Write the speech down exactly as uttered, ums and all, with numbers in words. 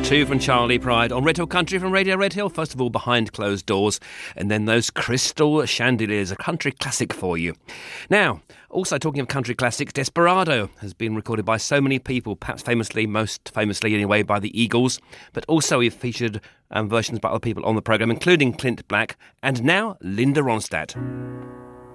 Two from Charlie Pride on Red Hill Country from Radio Red Hill. First of all, Behind Closed Doors, and then those Crystal Chandeliers, a country classic for you. Now, also talking of country classics, Desperado has been recorded by so many people, perhaps famously, most famously anyway, by the Eagles, but also we've featured um, versions by other people on the programme, including Clint Black, and now Linda Ronstadt.